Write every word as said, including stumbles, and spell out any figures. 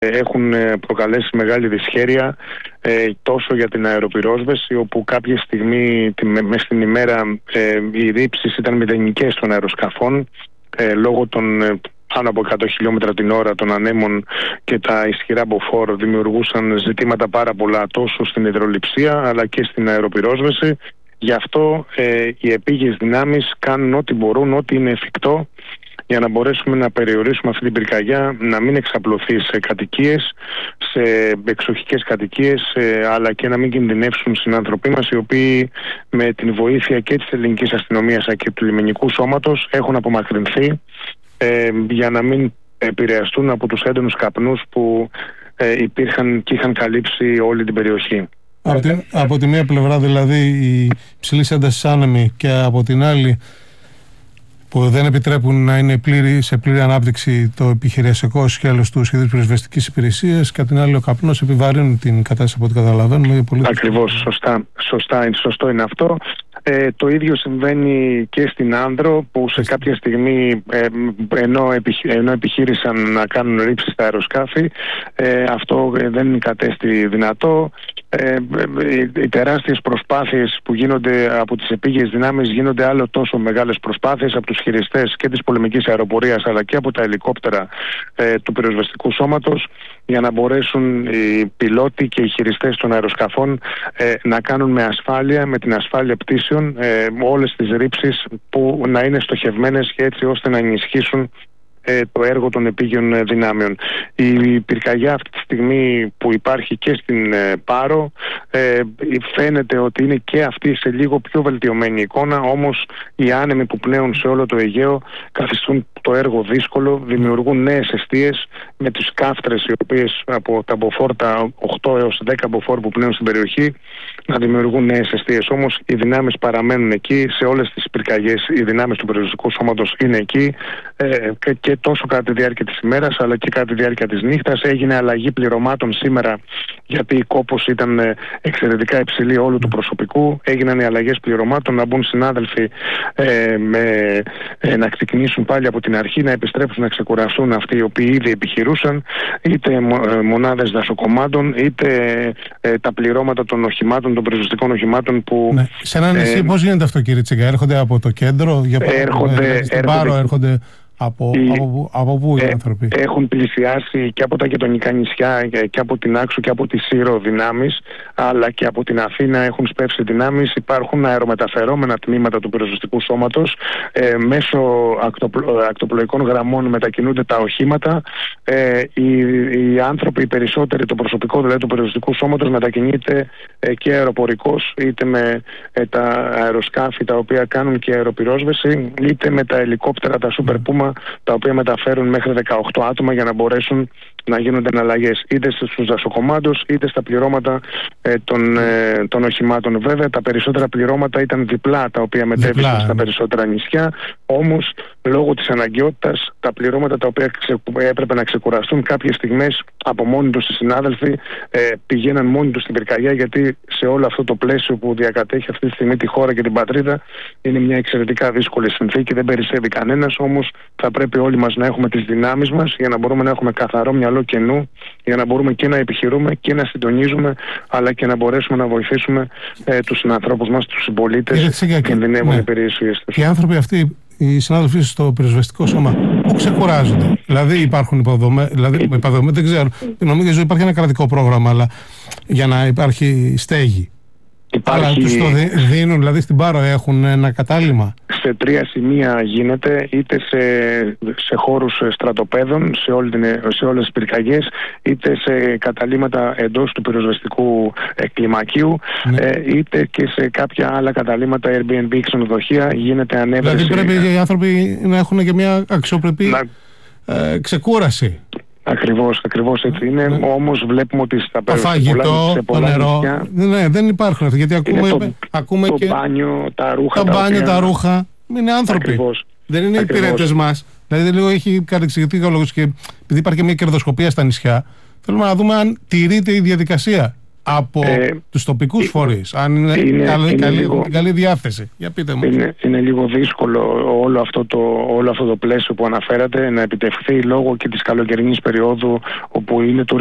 έχουν προκαλέσει μεγάλη δυσχέρεια ε, τόσο για την αεροπυρόσβεση, όπου κάποια στιγμή μες στην ημέρα ε, οι ρήψεις ήταν μηδενικές των αεροσκαφών ε, λόγω των ε, πάνω από εκατό χιλιόμετρα την ώρα των ανέμων, και τα ισχυρά μποφόρ δημιουργούσαν ζητήματα πάρα πολλά τόσο στην υδρολειψία αλλά και στην αεροπυρόσβεση. Γι' αυτό ε, οι επίγειες δυνάμεις κάνουν ό,τι μπορούν, ό,τι είναι εφικτό, για να μπορέσουμε να περιορίσουμε αυτή την πυρκαγιά να μην εξαπλωθεί σε κατοικίες, σε εξοχικές κατοικίες, αλλά και να μην κινδυνεύσουν συνάνθρωποι μας, οι οποίοι με την βοήθεια και της ελληνικής αστυνομίας και του λιμενικού σώματος έχουν απομακρυνθεί ε, για να μην επηρεαστούν από τους έντονους καπνούς που ε, υπήρχαν και είχαν καλύψει όλη την περιοχή. Από τη, από τη μία πλευρά δηλαδή η υψηλή ένταση άνεμη, και από την άλλη που δεν επιτρέπουν να είναι πλήρη, σε πλήρη ανάπτυξη το επιχειρησιακό σκέλος του σχεδίου πυροσβεστικής υπηρεσίας, κατά την άλλη ο καπνός επιβαρύνουν την κατάσταση από ό,τι καταλαβαίνουμε. Πολύ Ακριβώς, σωστά, σωστά, σωστό είναι αυτό. Ε, το ίδιο συμβαίνει και στην Άνδρο, που σε κάποια στιγμή ε, ενώ, επιχει, ενώ επιχείρησαν να κάνουν ρήψεις στα αεροσκάφη, ε, αυτό δεν κατέστη δυνατό. Ε, οι, οι τεράστιες προσπάθειες που γίνονται από τις επίγειες δυνάμεις, γίνονται άλλο τόσο μεγάλες προσπάθειες από τους χειριστές και της πολεμικής αεροπορίας αλλά και από τα ελικόπτερα ε, του πυροσβεστικού σώματος, για να μπορέσουν οι πιλότοι και οι χειριστές των αεροσκαφών ε, να κάνουν με ασφάλεια, με την ασφάλεια πτήσεων, ε, όλες τις ρήψεις που να είναι στοχευμένες και έτσι ώστε να ενισχύσουν ε, το έργο των επίγειων δυνάμεων. Η πυρκαγιά αυτή τη στιγμή που υπάρχει και στην ε, Πάρο, ε, φαίνεται ότι είναι και αυτή σε λίγο πιο βελτιωμένη εικόνα, όμως οι άνεμοι που πλέουν σε όλο το Αιγαίο καθιστούν το έργο δύσκολο, δημιουργούν νέες εστίες με τις κάφτρες, οι οποίες από τα μποφόρ, τα οκτώ έως δέκα μποφόρ που πλέουν στην περιοχή, να δημιουργούν νέες εστίες. Όμως οι δυνάμεις παραμένουν εκεί, σε όλες τις πυρκαγιές οι δυνάμεις του πυροσβεστικού σώματος είναι εκεί, ε, και, και τόσο κατά τη διάρκεια της ημέρας αλλά και κατά τη διάρκεια της νύχτας. Έγινε αλλαγή πληρωμάτων σήμερα, γιατί η κόπος ήταν εξαιρετικά υψηλή όλου του προσωπικού. Έγιναν οι αλλαγές πληρωμάτων, να μπουν συνάδελφοι ε, με, ε, να ξεκινήσουν πάλι από την αρχή, να επιστρέψουν να ξεκουραστούν αυτοί οι οποίοι ήδη επιχειρούσαν, είτε μονάδες δασοκομμάτων, είτε ε, τα πληρώματα των οχημάτων, των πυροσβεστικών οχημάτων που... Ναι. Σε ένα νησί ε, πώς γίνεται αυτό, κύριε Τσίγκα? Έρχονται από το κέντρο, για έρχονται, δηλαδή στην έρχονται, Πάρο έρχονται... Από, οι, από, από πού οι ε, άνθρωποι? Έχουν πλησιάσει και από τα γειτονικά νησιά και από την Άξο και από τη Σύρο δυνάμεις, αλλά και από την Αθήνα έχουν σπεύσει δυνάμεις. Υπάρχουν αερομεταφερόμενα τμήματα του πυροσβεστικού σώματος. Ε, μέσω ακτοπλο, ακτοπλοϊκών γραμμών μετακινούνται τα οχήματα. Ε, οι, οι άνθρωποι, οι περισσότεροι, το προσωπικό δηλαδή του πυροσβεστικού σώματος μετακινείται ε, και αεροπορικός, είτε με ε, τα αεροσκάφη τα οποία κάνουν και αεροπυρόσβεση, είτε με τα ελικόπτερα, τα Super Puma, τα οποία μεταφέρουν μέχρι δεκαοκτώ άτομα για να μπορέσουν να γίνονται εναλλαγές είτε στους δασοκομμάτους είτε στα πληρώματα ε, των, ε, των οχημάτων. Βέβαια τα περισσότερα πληρώματα ήταν διπλά, τα οποία μετέβησαν στα περισσότερα νησιά, όμως λόγω της αναγκαιότητας τα πληρώματα τα οποία ξε, έπρεπε να ξεκουραστούν κάποιες στιγμές από μόνοι τους οι συνάδελφοι ε, πηγαίναν μόνοι τους στην πυρκαγιά, γιατί σε όλο αυτό το πλαίσιο που διακατέχει αυτή τη στιγμή τη χώρα και την πατρίδα είναι μια εξαιρετικά δύσκολη συνθήκη, δεν περισσεύει κανένας, όμως θα πρέπει όλοι μας να έχουμε τις δυνάμεις μας για να μπορούμε να έχουμε καθαρό μυαλό κενού, για να μπορούμε και να επιχειρούμε και να συντονίζουμε, αλλά και να μπορέσουμε να βοηθήσουμε ε, τους συνανθρώπους μας, τους συμπολίτες που κινδυνεύουν ναι. οι περιουσίες τους. Οι άνθρωποι αυτοί, οι συνάδελφοι στο πυροσβεστικό σώμα, πού ξεκουράζονται? Δηλαδή υπάρχουν υποδομές, δηλαδή υποδομές, δεν ξέρω, νομίζω υπάρχει ένα κρατικό πρόγραμμα, αλλά για να υπάρχει στέγη. Υπάρχει... Αλλά τους το δίνουν, δηλαδή στην Πάρο έχουν ένα κατάλημα? Σε τρία σημεία γίνεται, είτε σε, σε χώρους στρατοπέδων, σε, όλη την, σε όλες τις πυρκαγιές, είτε σε καταλύματα εντός του πυροσβεστικού κλιμακίου, ναι. ε, είτε και σε κάποια άλλα καταλύματα Airbnb, ξενοδοχεία, γίνεται ανέβρεση. Δηλαδή πρέπει οι άνθρωποι να έχουν και μια αξιοπρεπή να... ε, ξεκούραση. Ακριβώς, ακριβώς έτσι είναι. Ναι. Όμως βλέπουμε ότι στα το φαγητό, σε πολλά το νερό, νησιά, ναι, δεν υπάρχουν αυτά. Γιατί ακούμε, το, ακούμε το και μπάνιο, τα ρούχα. Το τα μπάνιο, οποία... τα ρούχα. Είναι άνθρωποι. Ακριβώς. Δεν είναι Ακριβώς. οι υπηρέτες μας. Δηλαδή λίγο έχει κατεξηγηθεί ο λόγος, και επειδή υπάρχει και μια κερδοσκοπία στα νησιά, θέλουμε να δούμε αν τηρείται η διαδικασία. από Ε, τους τοπικούς ε, φορείς, αν είναι, είναι, καλή, είναι καλή, λίγο, καλή διάθεση. Για πείτε μου. Είναι, είναι λίγο δύσκολο όλο αυτό, το, όλο αυτό το πλαίσιο που αναφέρατε να επιτευχθεί λόγω και της καλοκαιρινής περίοδου, όπου είναι